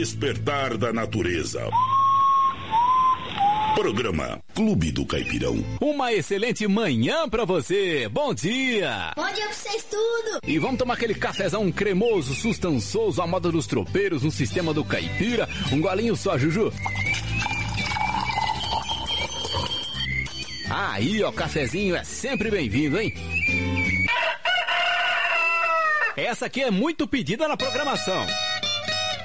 Despertar da natureza. Programa Clube do Caipirão. Uma excelente manhã pra você. Bom dia. Bom dia pra vocês tudo. E vamos tomar aquele cafezão cremoso, sustançoso, à moda dos tropeiros, no sistema do caipira. Um golinho só, Juju. Aí, ó, cafezinho é sempre bem-vindo, hein? Essa aqui é muito pedida na programação.